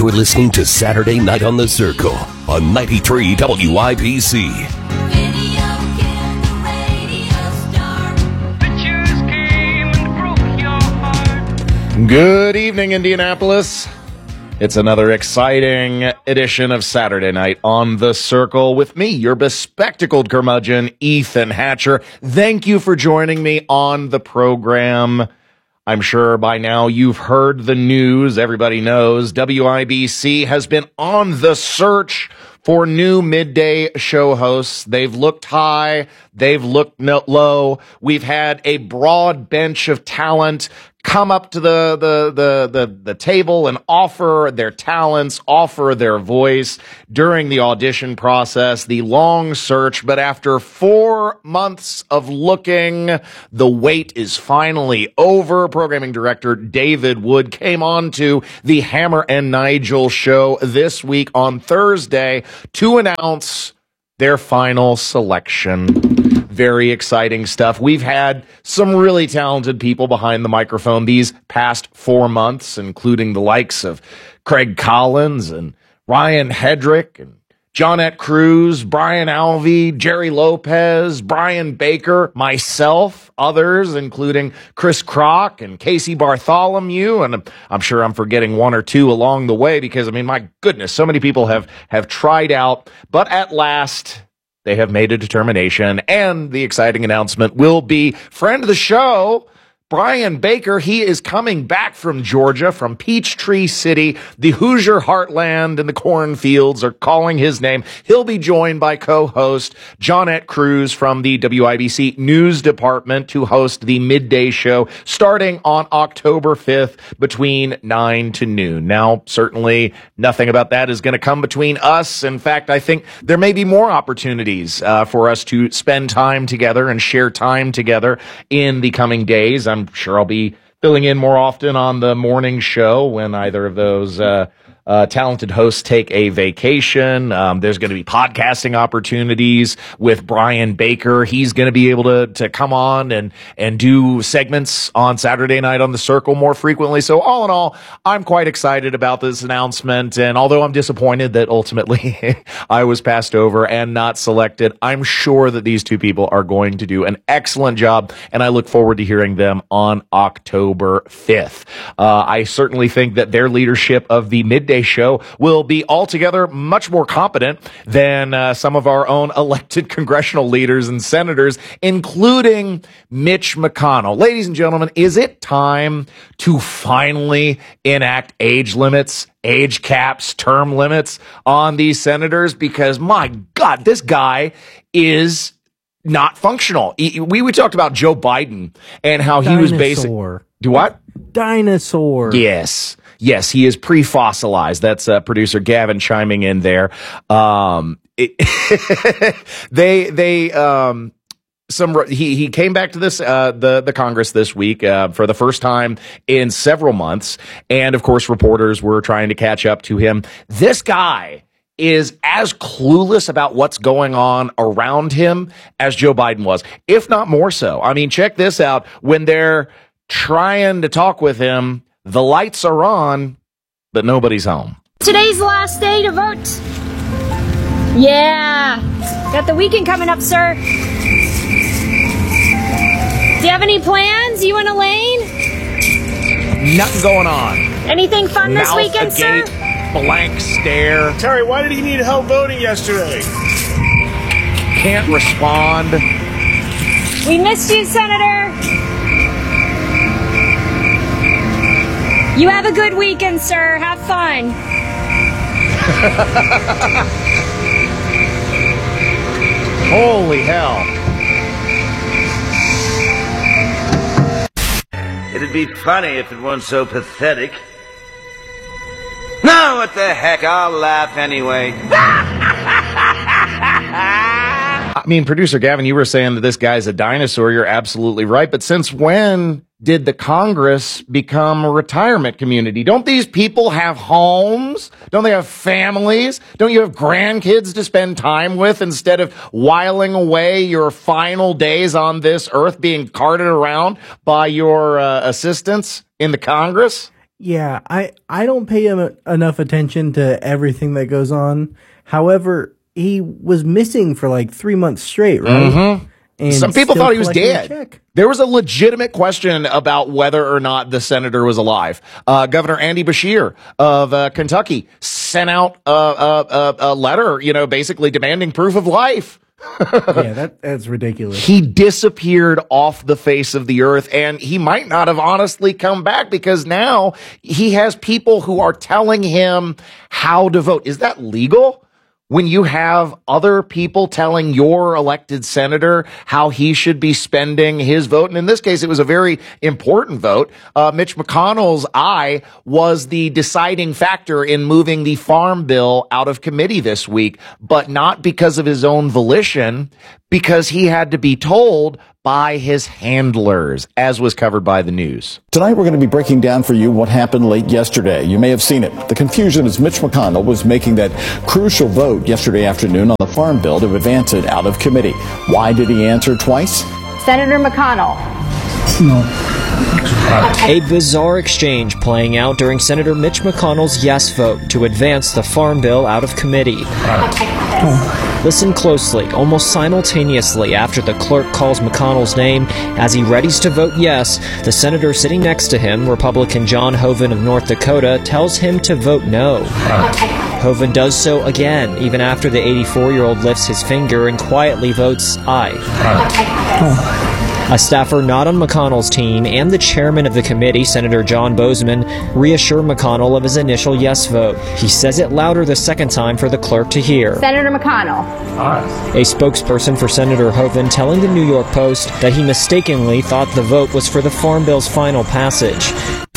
You're listening to Saturday Night on the Circle on 93 WIBC. Good evening, Indianapolis. It's another exciting edition of Saturday Night on the Circle with me, your bespectacled curmudgeon, Ethan Hatcher. Thank you for joining me on the program. I'm sure by now you've heard the news. Everybody knows WIBC has been on the search for new midday show hosts. They've looked high. They've looked low. We've had a broad bench of talent come up to the table and offer their talents, offer their voice during the audition process, the long search. But after 4 months of looking, the wait is finally over. Programming director David Wood came on to the Hammer and Nigel show this week on Thursday to announce their final selection. Very exciting stuff. We've had some really talented people behind the microphone these past 4 months, including the likes of Craig Collins and Ryan Hedrick and Jonette Cruz, Brian Alvey, Jerry Lopez, Brian Baker, myself, others, including Chris Kroc and Casey Bartholomew. And I'm sure I'm forgetting one or two along the way because, I mean, my goodness, so many people have tried out. But at last, they have made a determination, and the exciting announcement will be friend of the show, Brian Baker. He is coming back from Georgia, from Peachtree City. The Hoosier heartland and the cornfields are calling his name. He'll be joined by co-host Jonette Cruz from the WIBC News Department to host the midday show starting on October 5th between 9 to noon. Now, certainly nothing about that is going to come between us. In fact, I think there may be more opportunities for us to spend time together and share time together in the coming days. I'm sure I'll be filling in more often on the morning show when either of those talented hosts take a vacation. There's going to be podcasting opportunities with Brian Baker. He's going to be able to come on and do segments on Saturday Night on the Circle more frequently. So all in all, I'm quite excited about this announcement. And although I'm disappointed that ultimately I was passed over and not selected, I'm sure that these two people are going to do an excellent job. And I look forward to hearing them on October 5th. I certainly think that their leadership of the midday show will be altogether much more competent than some of our own elected congressional leaders and senators, including Mitch McConnell. Ladies and gentlemen, is it time to finally enact age limits, age caps, term limits on these senators? Because, my God, this guy is not functional. We talked about Joe Biden and how he was basic. Do what? Dinosaur. Yes, he is pre-fossilized. That's producer Gavin chiming in there. He came back to this the Congress this week for the first time in several months, and of course reporters were trying to catch up to him. This guy is as clueless about what's going on around him as Joe Biden was, if not more so. I mean, check this out. When they're trying to talk with him, the lights are on, but nobody's home. Today's the last day to vote. Yeah. Got the weekend coming up, sir. Do you have any plans? You and Elaine? Nothing going on. Anything fun this Mouth weekend, sir? agape, blank stare. Terry, why did he need help voting yesterday? Can't respond. We missed you, Senator. You have a good weekend, sir. Have fun. Holy hell. It'd be funny if it weren't so pathetic. No, what the heck, I'll laugh anyway. I mean, producer Gavin, you were saying that this guy's a dinosaur. You're absolutely right. But since when did the Congress become a retirement community? Don't these people have homes? Don't they have families? Don't you have grandkids to spend time with instead of whiling away your final days on this earth being carted around by your assistants in the Congress? Yeah, I don't pay him enough attention to everything that goes on. However, he was missing for like 3 months straight, right? Mm-hmm. And some people still thought he was collecting a dead. check. There was a legitimate question about whether or not the senator was alive. Governor Andy Beshear of Kentucky sent out a letter, basically demanding proof of life. Yeah, that's ridiculous. He disappeared off the face of the earth, and he might not have honestly come back because now he has people who are telling him how to vote. Is that legal? When you have other people telling your elected senator how he should be spending his vote, and in this case, it was a very important vote. Mitch McConnell's eye was the deciding factor in moving the farm bill out of committee this week, but not because of his own volition, because he had to be told by his handlers, as was covered by the news. Tonight, we're going to be breaking down for you what happened late yesterday. You may have seen it. The confusion as Mitch McConnell was making that crucial vote yesterday afternoon on the farm bill to advance it out of committee. Why did he answer twice? Senator McConnell. No. A bizarre exchange playing out during Senator Mitch McConnell's yes vote to advance the farm bill out of committee. Listen closely. Almost simultaneously after the clerk calls McConnell's name, as he readies to vote yes, the senator sitting next to him, Republican John Hoeven of North Dakota, tells him to vote no. Hoeven does so again, even after the 84-year-old lifts his finger and quietly votes aye. A staffer not on McConnell's team and the chairman of the committee, Senator John Bozeman, reassure McConnell of his initial yes vote. He says it louder the second time for the clerk to hear. Senator McConnell. A spokesperson for Senator Hoeven telling the New York Post that he mistakenly thought the vote was for the Farm Bill's final passage.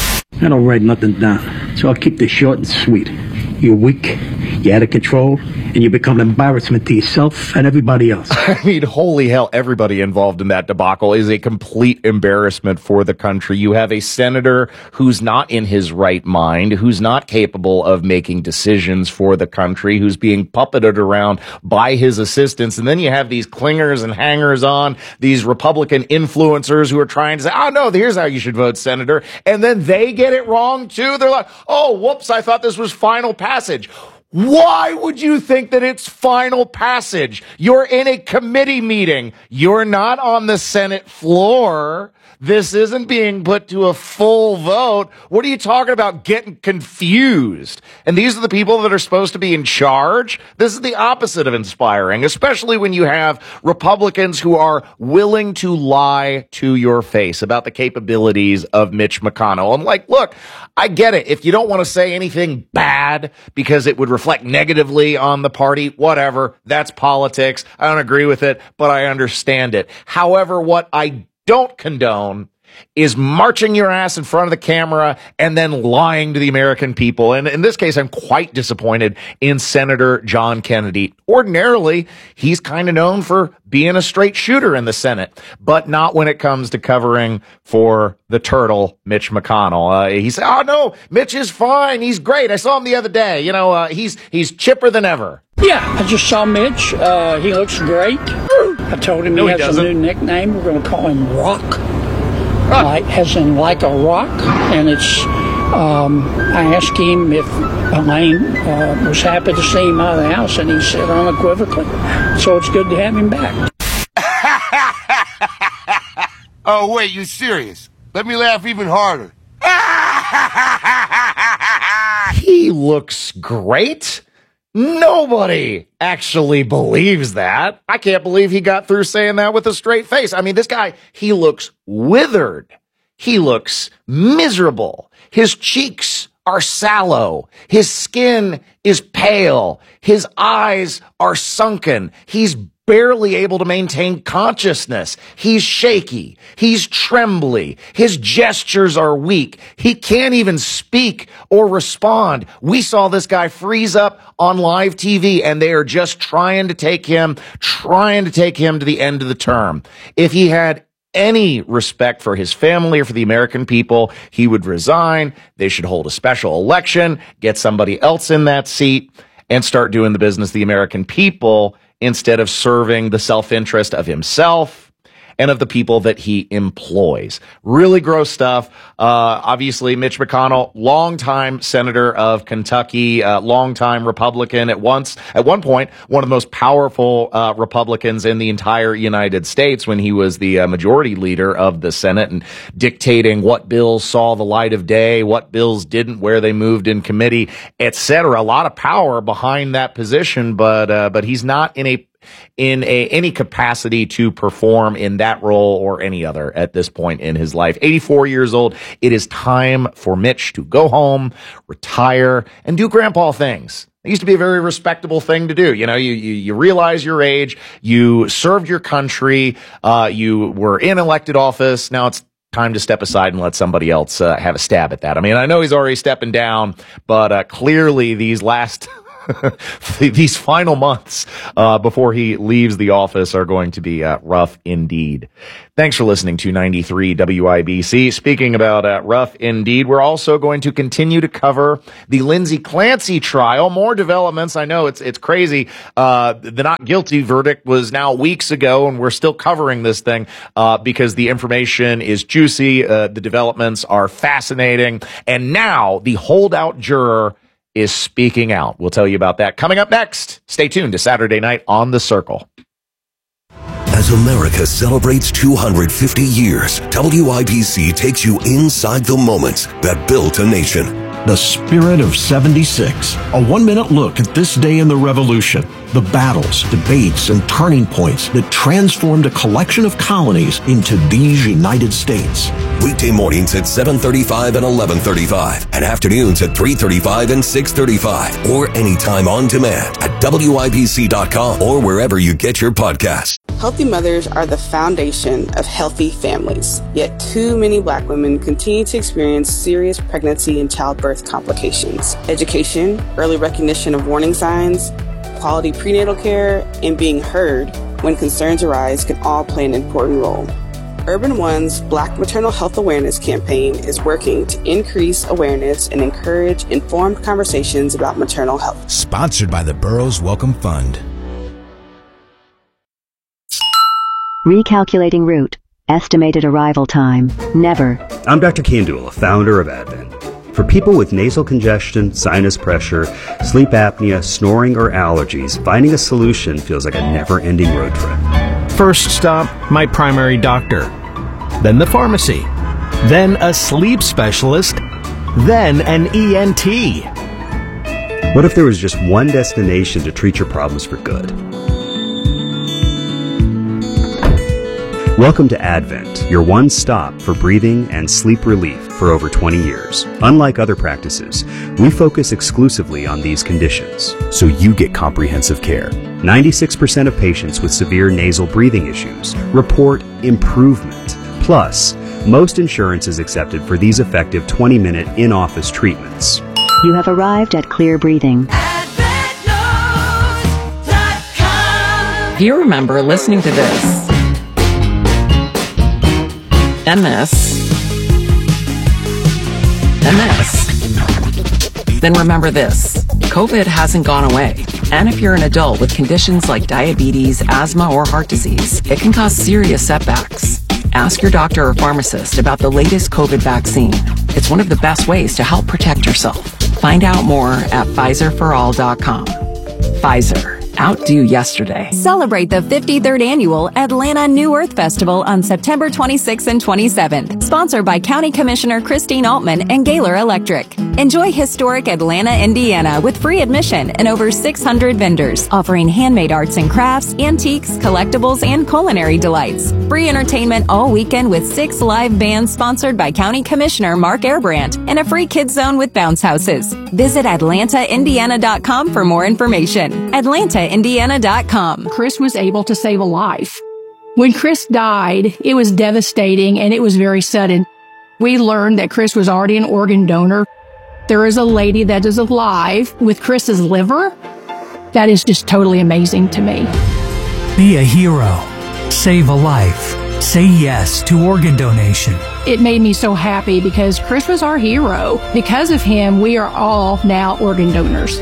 I don't write nothing down, so I'll keep this short and sweet. You're weak, you're out of control, and you become an embarrassment to yourself and everybody else. I mean, holy hell, everybody involved in that debacle is a complete embarrassment for the country. You have a senator who's not in his right mind, who's not capable of making decisions for the country, who's being puppeted around by his assistants. And then you have these clingers and hangers on, these Republican influencers who are trying to say, oh, no, here's how you should vote, Senator. And then they get it wrong, too. They're like, oh, whoops, I thought this was final passage. Why would you think that it's final passage? You're in a committee meeting. You're not on the Senate floor. This isn't being put to a full vote. What are you talking about getting confused? And these are the people that are supposed to be in charge? This is the opposite of inspiring, especially when you have Republicans who are willing to lie to your face about the capabilities of Mitch McConnell. I'm like, look, I get it. If you don't want to say anything bad because it would reflect negatively on the party, whatever, that's politics. I don't agree with it, but I understand it. However, what I don't condone is marching your ass in front of the camera and then lying to the American people. And in this case, I'm quite disappointed in Senator John Kennedy. Ordinarily, he's kind of known for being a straight shooter in the Senate, but not when it comes to covering for the turtle, Mitch McConnell. He said, oh, no, Mitch is fine. He's great. I saw him the other day. You know, he's chipper than ever. Yeah, I just saw Mitch. He looks great. I told him he has a new nickname. We're going to call him Rock. Like, as in like a rock. And it's, I asked him if Elaine was happy to see him out of the house, and he said unequivocally. So it's good to have him back. Oh, wait, you serious? Let me laugh even harder. He looks great. Nobody actually believes that. I can't believe he got through saying that with a straight face. I mean, this guy, he looks withered. He looks miserable. His cheeks are sallow. His skin is pale. His eyes are sunken. He's barely able to maintain consciousness. He's shaky. He's trembly. His gestures are weak. He can't even speak or respond. We saw this guy freeze up on live TV, and they are just trying to take him to the end of the term. If he had any respect for his family or for the American people, he would resign. They should hold a special election, get somebody else in that seat, and start doing the business of the American people instead of serving the self-interest of himself and of the people that he employs. Really gross stuff. Obviously, Mitch McConnell, longtime senator of Kentucky, longtime Republican, at one point, one of the most powerful Republicans in the entire United States when he was the majority leader of the Senate and dictating what bills saw the light of day, what bills didn't, where they moved in committee, etc. A lot of power behind that position, but he's not in any capacity to perform in that role or any other at this point in his life. 84 years old. It is time for Mitch to go home, retire, and do grandpa things. It used to be a very respectable thing to do. You know, you realize your age, you served your country, you were in elected office. Now it's time to step aside and let somebody else have a stab at that. I mean, I know he's already stepping down, but clearly these last these final months before he leaves the office are going to be rough indeed. Thanks for listening to 93 WIBC. Speaking about rough indeed, we're also going to continue to cover the Lindsay Clancy trial. More developments. I know it's crazy. The not guilty verdict was now weeks ago, and we're still covering this thing because the information is juicy. The developments are fascinating. And now the holdout juror is speaking out. We'll tell you about that coming up next. Stay tuned to Saturday Night on The Circle. As America celebrates 250 years, WIBC takes you inside the moments that built a nation. The Spirit of 76. A 1-minute look at this day in the Revolution. The battles, debates, and turning points that transformed a collection of colonies into these United States. Weekday mornings at 7:35 and 11:35, and afternoons at 3:35 and 6:35, or anytime on demand at WIBC.com or wherever you get your podcasts. Healthy mothers are the foundation of healthy families, yet too many Black women continue to experience serious pregnancy and childbirth complications. Education, early recognition of warning signs, quality prenatal care, and being heard when concerns arise can all play an important role. Urban One's Black Maternal Health Awareness Campaign is working to increase awareness and encourage informed conversations about maternal health. Sponsored by the Burroughs Welcome Fund. Recalculating route. Estimated arrival time. Never. I'm Dr. Kandula, founder of Advent. For people with nasal congestion, sinus pressure, sleep apnea, snoring, or allergies, finding a solution feels like a never-ending road trip. First stop, my primary doctor. Then the pharmacy. Then a sleep specialist. Then an ENT. What if there was just one destination to treat your problems for good? Welcome to Advent, your one stop for breathing and sleep relief for over 20 years. Unlike other practices, we focus exclusively on these conditions, so you get comprehensive care. 96% of patients with severe nasal breathing issues report improvement. Plus, most insurance is accepted for these effective 20-minute in-office treatments. You have arrived at Clear Breathing. Do you remember listening to this? And this. And this. Then remember this. COVID hasn't gone away. And if you're an adult with conditions like diabetes, asthma, or heart disease, it can cause serious setbacks. Ask your doctor or pharmacist about the latest COVID vaccine. It's one of the best ways to help protect yourself. Find out more at PfizerForAll.com. Pfizer. Outdo yesterday. Celebrate the 53rd Annual Atlanta New Earth Festival on September 26th and 27th. Sponsored by County Commissioner Christine Altman and Gaylor Electric. Enjoy historic Atlanta, Indiana with free admission and over 600 vendors offering handmade arts and crafts, antiques, collectibles, and culinary delights. Free entertainment all weekend with 6 live bands sponsored by County Commissioner Mark Airbrandt and a free kids zone with bounce houses. Visit AtlantaIndiana.com for more information. AtlantaIndiana.com. Chris was able to save a life. When Chris died, it was devastating and it was very sudden. We learned that Chris was already an organ donor. There is a lady that is alive with Chris's liver. That is just totally amazing to me. Be a hero. Save a life. Say yes to organ donation. It made me so happy because Chris was our hero. Because of him, we are all now organ donors.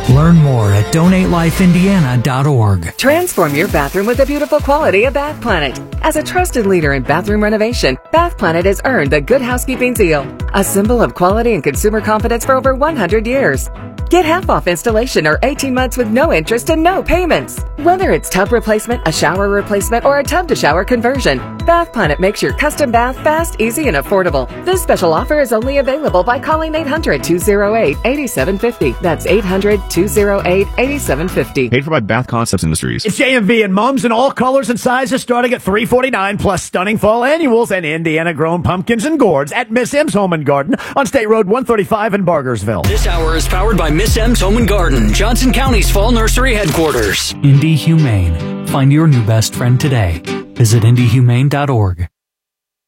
Learn more at donatelifeindiana.org. Transform your bathroom with the beautiful quality of Bath Planet. As a trusted leader in bathroom renovation, Bath Planet has earned the Good Housekeeping seal, a symbol of quality and consumer confidence for over 100 years. Get half off installation or 18 months with no interest and no payments. Whether it's tub replacement, a shower replacement, or a tub to shower conversion, Bath Planet makes your custom bath fast, easy, and affordable. This special offer is only available by calling 800-208-8750. That's 800-208-8750. Paid for by Bath Concepts Industries. It's JMV and mums in all colors and sizes starting at $349 plus stunning fall annuals and Indiana-grown pumpkins and gourds at Miss M's Home and Garden on State Road 135 in Bargersville. This hour is powered by Miss M's Home and Garden, Johnson County's fall nursery headquarters. Indy Humane. Find your new best friend today. Visit indyhumane.org.